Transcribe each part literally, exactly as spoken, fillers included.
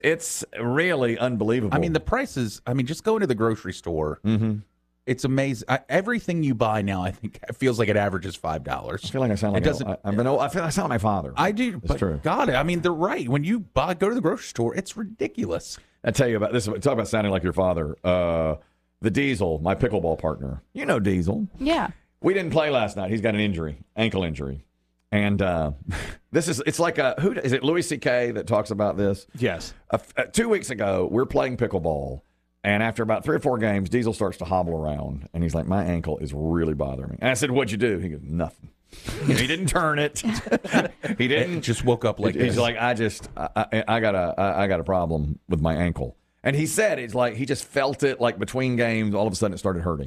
It's really unbelievable. I mean, the prices, I mean, just going to the grocery store, mm-hmm. it's amazing. I, everything you buy now, I think, it feels like it averages five dollars. I feel like I sound like, it doesn't, I, I've been old, I feel like I sound like my father. I do, it's but true. God, I mean, they're right. When you buy, go to the grocery store, it's ridiculous. I tell you about this. Talk about sounding like your father. Uh, the Diesel, my pickleball partner. You know Diesel. Yeah. We didn't play last night. He's got an injury, ankle injury. And uh, this is, it's like a, who is it, Louis C K that talks about this? Yes. Uh, uh, two weeks ago, we're playing pickleball, and after about three or four games, Diesel starts to hobble around, and he's like, my ankle is really bothering me. And I said, what'd you do? He goes, nothing. He didn't turn it. He didn't. It just woke up like He's this. like, I just, I, I, I got a, I, I got a problem with my ankle. And he said it's like he just felt it like between games. All of a sudden, it started hurting.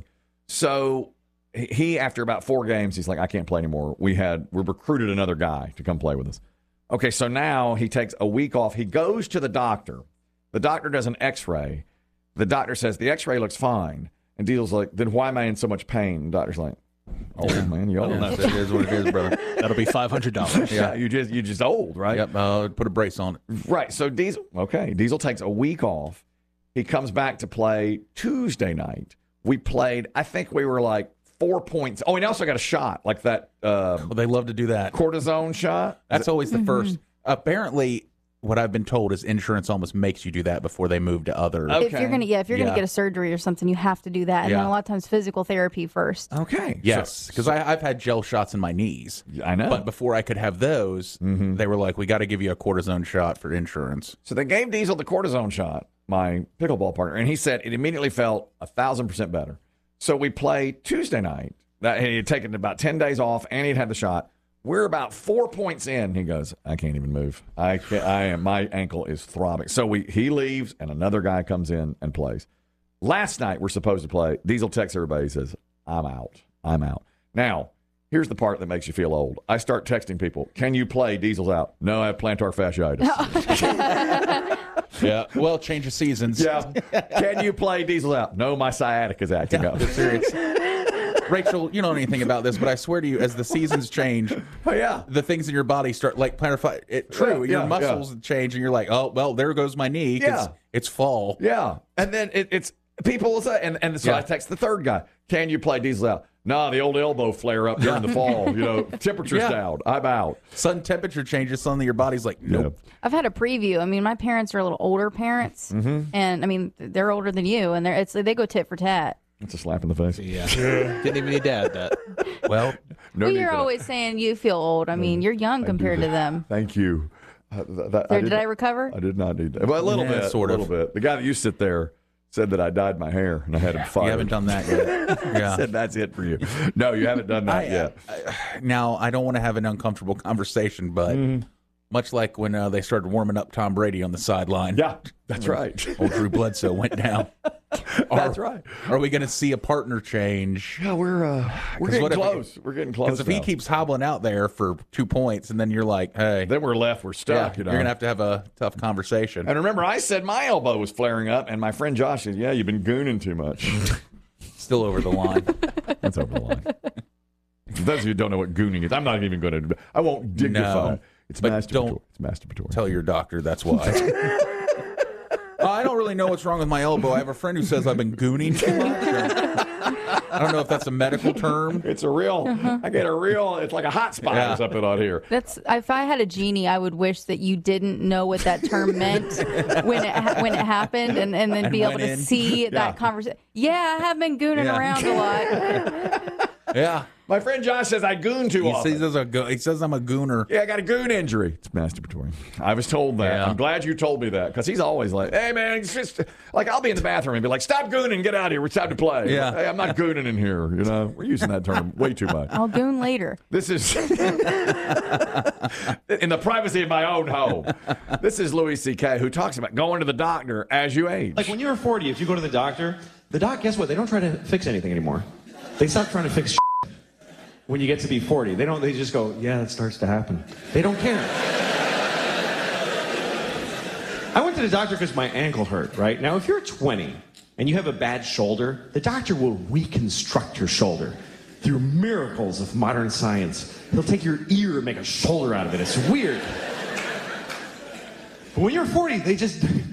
So he, after about four games, he's like, I can't play anymore. We had we recruited another guy to come play with us. Okay, so now he takes a week off. He goes to the doctor. The doctor does an X-ray. The doctor says the X-ray looks fine. And Diesel's like, then why am I in so much pain? The doctor's like, old man, you old. It is what it is, brother. That'll be five hundred dollars. Yeah, you just you just old, right? Yep. Uh, put a brace on it. Right. So Diesel, okay, Diesel takes a week off. He comes back to play Tuesday night. We played. I think we were like four points. Oh, and he also got a shot, like that uh, Well, they love to do that. cortisone shot. That's always the first. Apparently, what I've been told is insurance almost makes you do that before they move to other. Okay. If you're gonna, yeah, if you're Yeah. gonna get a surgery or something, you have to do that, and then Yeah. a lot of times physical therapy first. Okay. Yes, because I've had gel shots in my knees. I know. But before I could have those, Mhm. they were like, we got to give you a cortisone shot for insurance. So they gave Diesel the cortisone shot, my pickleball partner, and he said it immediately felt a thousand percent better. So we play Tuesday night. That he had taken about ten days off, and he'd had the shot. We're about four points in. He goes, I can't even move. I can't, I am. My ankle is throbbing. So we he leaves, and another guy comes in and plays. Last night we're supposed to play. Diesel texts everybody. He says, I'm out. I'm out. Now, here's the part that makes you feel old. I start texting people. Can you play? Diesel's out. No, I have plantar fasciitis. Yeah. Well, change of seasons. Yeah. Can you play? Diesel's out. No, my sciatica's acting Yeah, up. serious. Rachel, you don't know anything about this, but I swear to you, as the seasons change, Oh, yeah. the things in your body start like plantar. fa- It true, Yeah, your yeah, muscles change, and you're like, oh well, there goes my knee. 'cause Yeah. it's fall. Yeah. And then it, it's people will say, and, and so Yeah. I text the third guy, can you play Diesel out? Nah, the old elbow flare up during the fall. You know, temperature's Yeah. down. I'm out. Sudden temperature changes, suddenly your body's like, nope. I've had a preview. I mean, my parents are a little older parents, Mm-hmm. and I mean, they're older than you, and they're it's they go tit for tat. It's a slap in the face. Yeah. Didn't even need to add that. Well, No well, need you're for that. always saying you feel old. I mean, you're young compared to them. Thank you. Uh, th- that- So I did did I recover? I did not need that. But a little Yeah, bit. sort a of. little bit. The guy that used to sit there said that I dyed my hair and I had him fired. you haven't done that yet. I Yeah. said that's it for you. No, you haven't done that I, yet. I- now, I don't want to have an uncomfortable conversation, but Mm-hmm. much like when uh, they started warming up Tom Brady on the sideline. Yeah, that's right. Old Drew Bledsoe went down. That's right. Are we going to see a partner change? Yeah, we're uh, we're 'Cause getting what if- close. We're getting close. Because if he now. keeps hobbling out there for two points, and then you're like, hey, then we're left. We're yeah, stuck. you know, you're going to have to have a tough conversation. And remember, I said my elbow was flaring up, and my friend Josh said, "Yeah, you've been gooning too much." Still over the line. That's over the line. For those of you who don't know what gooning is, I'm not even going to. I won't dignify. No, it's but masturbatory. don't It's masturbatory. Tell your doctor that's why. Uh, I don't really know what's wrong with my elbow. I have a friend who says I've been gooning too much. I don't know if that's a medical term. It's a real. I get a real. It's like a hot spot Yeah. or something on here. That's if I had a genie, I would wish that you didn't know what that term meant when it ha- when it happened, and, and then And be able went to in. see Yeah. that conversation. Yeah, I have been gooning Yeah. around a lot. Yeah. My friend Josh says I goon too He often. says, a go- he says I'm a gooner. Yeah, I got a goon injury. It's masturbatory. I was told that. Yeah. I'm glad you told me that because he's always like, "Hey man, it's just like I'll be in the bathroom and be like, stop gooning, get out of here. It's time to play." Yeah. Hey, I'm not gooning in here. You know, we're using that term way too much. I'll goon later. This is in the privacy of my own home. This is Louis C K who talks about going to the doctor as you age. Like when you're forty, if you go to the doctor, the doc, guess what? They don't try to fix anything anymore. They stop trying to fix shit when you get to be forty. They don't, they just go, yeah, it starts to happen. They don't care. I went to the doctor because my ankle hurt, right? Now, if you're twenty and you have a bad shoulder, the doctor will reconstruct your shoulder through miracles of modern science. He'll take your ear and make a shoulder out of it. It's weird. But when you're forty, they just